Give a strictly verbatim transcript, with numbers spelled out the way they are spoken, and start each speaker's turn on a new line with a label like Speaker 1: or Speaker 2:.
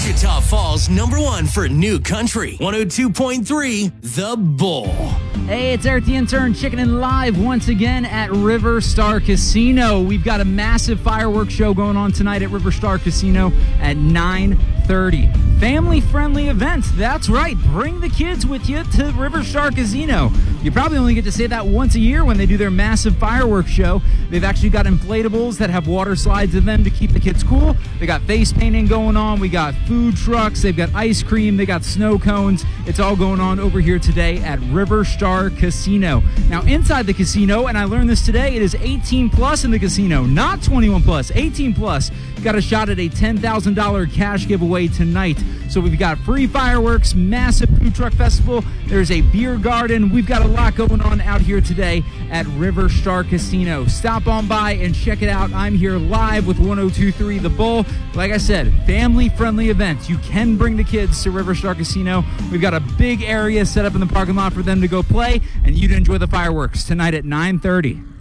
Speaker 1: Wichita Falls number one for new country. one oh two point three The Bull.
Speaker 2: Hey, it's Eric the Intern checking in live once again at River Star Casino. We've got a massive fireworks show going on tonight at River Star Casino at nine thirty. Family-friendly event. That's right. Bring the kids with you to River Star Casino. You probably only get to say that once a year when they do their massive fireworks show. They've actually got inflatables that have water slides in them to keep the kids cool. They got face painting going on. We got food trucks. They've got ice cream. They got snow cones. It's all going on over here today at River Star Casino. Now, inside the casino, and I learned this today, it is eighteen plus in the casino, not twenty-one plus, eighteen plus. Got a shot at a ten thousand dollars cash giveaway tonight. So we've got free fireworks, massive food truck festival. There's a beer garden. We've got a lot going on out here today at River Star Casino. Stop on by and check it out. I'm here live with one oh two point three The Bull. Like I said, family-friendly events. You can bring the kids to River Star Casino. We've got a big area set up in the parking lot for them to go play, and you'd enjoy the fireworks tonight at nine thirty.